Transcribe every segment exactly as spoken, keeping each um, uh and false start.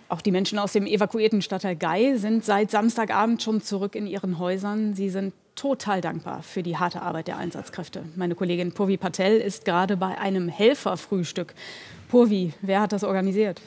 Auch die Menschen aus dem evakuierten Stadtteil Gay sind seit Samstagabend schon zurück in ihren Häusern. Sie sind total dankbar für die harte Arbeit der Einsatzkräfte. Meine Kollegin Purvi Patel ist gerade bei einem Helferfrühstück. Purvi, wer hat das organisiert?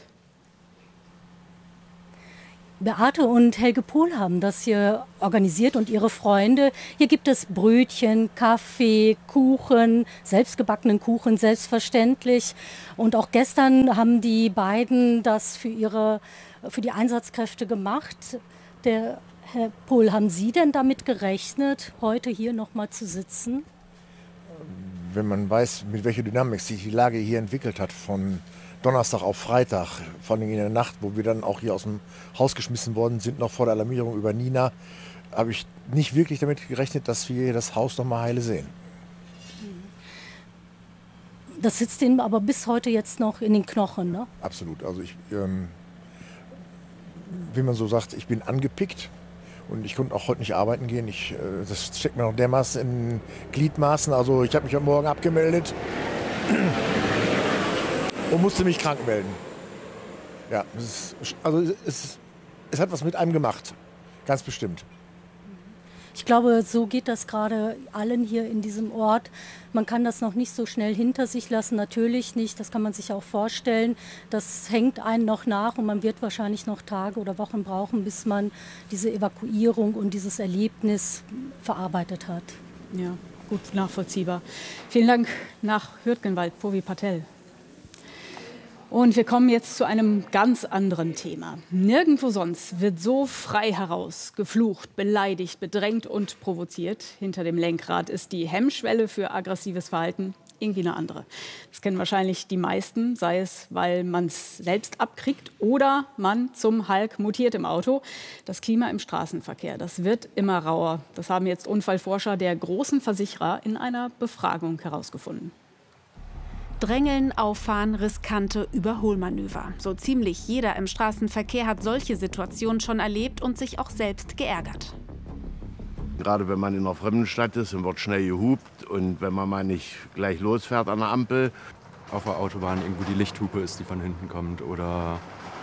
Beate und Helge Pohl haben das hier organisiert und ihre Freunde. Hier gibt es Brötchen, Kaffee, Kuchen, selbstgebackenen Kuchen, selbstverständlich. Und auch gestern haben die beiden das für, ihre, für die Einsatzkräfte gemacht. Der Herr Pohl, haben Sie denn damit gerechnet, heute hier noch mal zu sitzen? Wenn man weiß, mit welcher Dynamik sich die Lage hier entwickelt hat, von Donnerstag auf Freitag, vor allem in der Nacht, wo wir dann auch hier aus dem Haus geschmissen worden sind, noch vor der Alarmierung über Nina, habe ich nicht wirklich damit gerechnet, dass wir das Haus noch mal heile sehen. Das sitzt Ihnen aber bis heute jetzt noch in den Knochen, ne? Absolut. Also ich, ähm, wie man so sagt, ich bin angepickt und ich konnte auch heute nicht arbeiten gehen. Ich, äh, das steckt mir noch dermaßen in Gliedmaßen. Also ich habe mich heute Morgen abgemeldet und musste mich krank melden. Ja, es, ist, also es, es hat was mit einem gemacht, ganz bestimmt. Ich glaube, so geht das gerade allen hier in diesem Ort. Man kann das noch nicht so schnell hinter sich lassen, natürlich nicht, das kann man sich auch vorstellen. Das hängt einen noch nach und man wird wahrscheinlich noch Tage oder Wochen brauchen, bis man diese Evakuierung und dieses Erlebnis verarbeitet hat. Ja, gut nachvollziehbar. Vielen Dank nach Hürtgenwald, Purvi Patel. Und wir kommen jetzt zu einem ganz anderen Thema. Nirgendwo sonst wird so frei heraus geflucht, beleidigt, bedrängt und provoziert. Hinter dem Lenkrad ist die Hemmschwelle für aggressives Verhalten irgendwie eine andere. Das kennen wahrscheinlich die meisten, sei es, weil man es selbst abkriegt oder man zum Hulk mutiert im Auto. Das Klima im Straßenverkehr, das wird immer rauer. Das haben jetzt Unfallforscher der großen Versicherer in einer Befragung herausgefunden. Drängeln, Auffahren, riskante Überholmanöver. So ziemlich jeder im Straßenverkehr hat solche Situationen schon erlebt und sich auch selbst geärgert. Gerade wenn man in einer fremden Stadt ist und wird schnell gehupt und wenn man mal nicht gleich losfährt an der Ampel. Auf der Autobahn irgendwo die Lichthupe ist, die von hinten kommt. Oder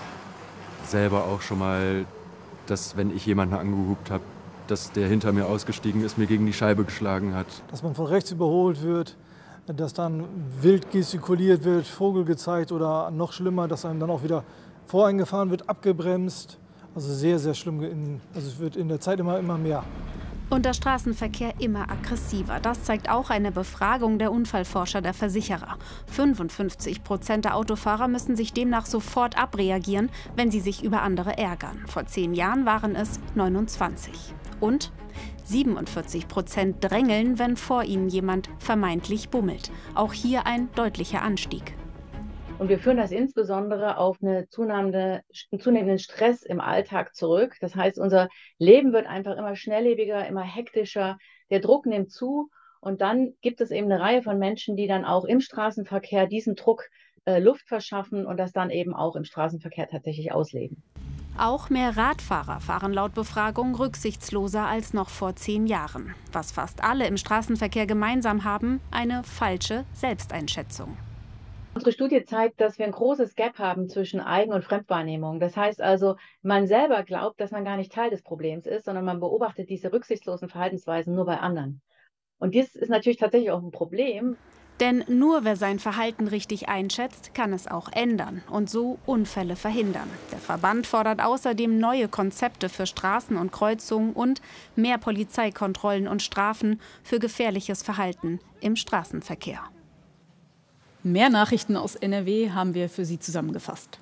selber auch schon mal, dass wenn ich jemanden angehupt habe, dass der hinter mir ausgestiegen ist, mir gegen die Scheibe geschlagen hat. Dass man von rechts überholt wird, dass dann wild gestikuliert wird, Vogel gezeigt oder noch schlimmer, dass einem dann auch wieder voreingefahren wird, abgebremst. Also sehr, sehr schlimm. Also es wird in der Zeit immer, immer mehr. Und der Straßenverkehr immer aggressiver. Das zeigt auch eine Befragung der Unfallforscher der Versicherer. fünfundfünfzig Prozent der Autofahrer müssen sich demnach sofort abreagieren, wenn sie sich über andere ärgern. Vor zehn Jahren waren es neunundzwanzig. Und siebenundvierzig Prozent drängeln, wenn vor ihnen jemand vermeintlich bummelt. Auch hier ein deutlicher Anstieg. Und wir führen das insbesondere auf eine zunehmende, einen zunehmenden Stress im Alltag zurück. Das heißt, unser Leben wird einfach immer schnelllebiger, immer hektischer. Der Druck nimmt zu. Und dann gibt es eben eine Reihe von Menschen, die dann auch im Straßenverkehr diesem Druck äh, Luft verschaffen und das dann eben auch im Straßenverkehr tatsächlich ausleben. Auch mehr Radfahrer fahren laut Befragung rücksichtsloser als noch vor zehn Jahren. Was fast alle im Straßenverkehr gemeinsam haben, eine falsche Selbsteinschätzung. Unsere Studie zeigt, dass wir ein großes Gap haben zwischen Eigen- und Fremdwahrnehmung. Das heißt also, man selber glaubt, dass man gar nicht Teil des Problems ist, sondern man beobachtet diese rücksichtslosen Verhaltensweisen nur bei anderen. Und dies ist natürlich tatsächlich auch ein Problem. Denn nur wer sein Verhalten richtig einschätzt, kann es auch ändern und so Unfälle verhindern. Der Verband fordert außerdem neue Konzepte für Straßen und Kreuzungen und mehr Polizeikontrollen und Strafen für gefährliches Verhalten im Straßenverkehr. Mehr Nachrichten aus N R W haben wir für Sie zusammengefasst.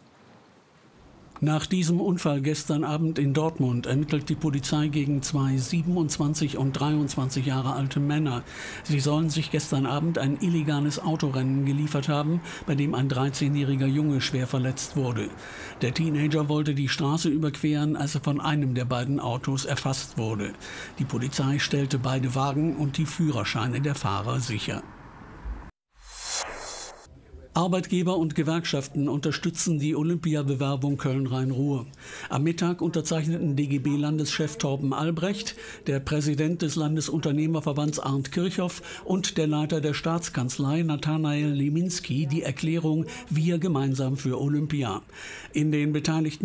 Nach diesem Unfall gestern Abend in Dortmund ermittelt die Polizei gegen zwei siebenundzwanzig und dreiundzwanzig Jahre alte Männer. Sie sollen sich gestern Abend ein illegales Autorennen geliefert haben, bei dem ein dreizehnjähriger Junge schwer verletzt wurde. Der Teenager wollte die Straße überqueren, als er von einem der beiden Autos erfasst wurde. Die Polizei stellte beide Wagen und die Führerscheine der Fahrer sicher. Arbeitgeber und Gewerkschaften unterstützen die Olympiabewerbung Köln-Rhein-Ruhr. Am Mittag unterzeichneten D G B-Landeschef Torben Albrecht, der Präsident des Landesunternehmerverbands Arndt Kirchhoff und der Leiter der Staatskanzlei Nathanael Leminski die Erklärung Wir gemeinsam für Olympia. In den beteiligten